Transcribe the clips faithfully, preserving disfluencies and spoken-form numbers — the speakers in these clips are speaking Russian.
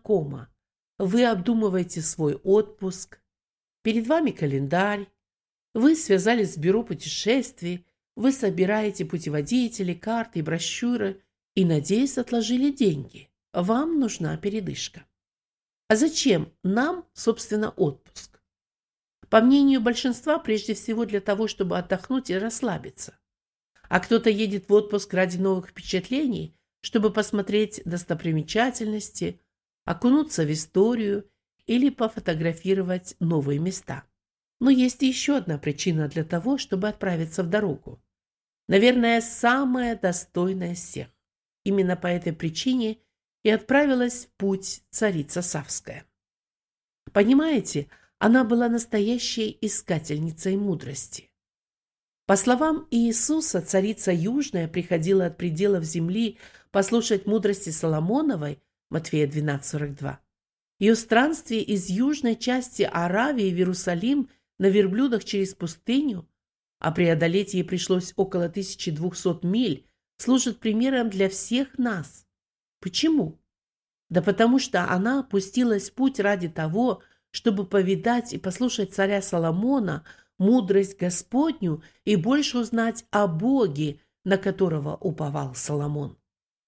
знакомо. Вы обдумываете свой отпуск, перед вами календарь, вы связались с бюро путешествий, вы собираете путеводители, карты и брошюры и, надеюсь, отложили деньги. Вам нужна передышка. А зачем нам, собственно, отпуск? По мнению большинства, прежде всего для того, чтобы отдохнуть и расслабиться. А кто-то едет в отпуск ради новых впечатлений, чтобы посмотреть достопримечательности, окунуться в историю или пофотографировать новые места. Но есть еще одна причина для того, чтобы отправиться в дорогу. Наверное, самая достойная из всех. Именно по этой причине и отправилась в путь царица Савская. Понимаете, она была настоящей искательницей мудрости. По словам Иисуса, царица Южная приходила от пределов земли послушать мудрости Соломоновой, Матфея двенадцать сорок два. Ее странствие из южной части Аравии в Иерусалим на верблюдах через пустыню, а преодолеть ей пришлось около тысячи двухсот миль, служит примером для всех нас. Почему? Да потому что она пустилась в путь ради того, чтобы повидать и послушать царя Соломона, мудрость Господню и больше узнать о Боге, на которого уповал Соломон.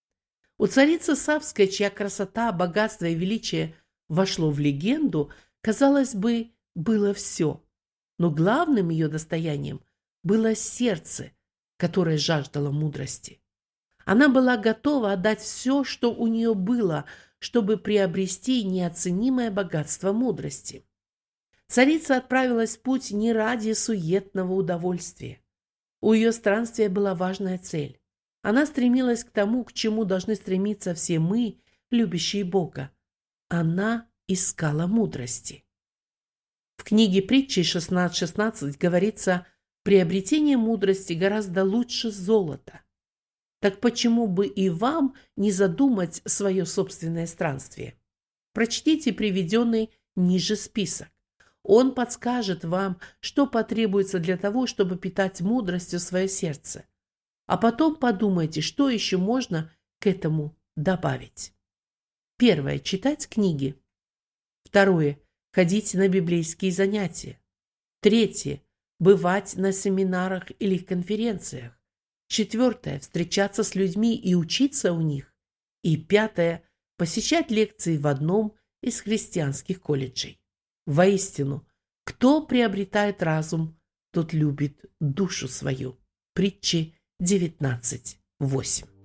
У царицы Савской, чья красота, богатство и величие вошло в легенду, казалось бы, было все. Но главным ее достоянием было сердце, которое жаждало мудрости. Она была готова отдать все, что у нее было, чтобы приобрести неоценимое богатство мудрости. Царица отправилась в путь не ради суетного удовольствия. У ее странствия была важная цель. Она стремилась к тому, к чему должны стремиться все мы, любящие Бога. Она искала мудрости. В книге притчи шестнадцать шестнадцать говорится: «Приобретение мудрости гораздо лучше золота». Так почему бы и вам не задумать свое собственное странствие? Прочтите приведенный ниже список. Он подскажет вам, что потребуется для того, чтобы питать мудростью свое сердце. А потом подумайте, что еще можно к этому добавить. Первое. Читать книги. Второе. Ходить на библейские занятия. Третье. Бывать на семинарах или конференциях. Четвертое. Встречаться с людьми и учиться у них. И пятое. Посещать лекции в одном из христианских колледжей. Воистину, кто приобретает разум, тот любит душу свою. Притчи девятнадцать восемь.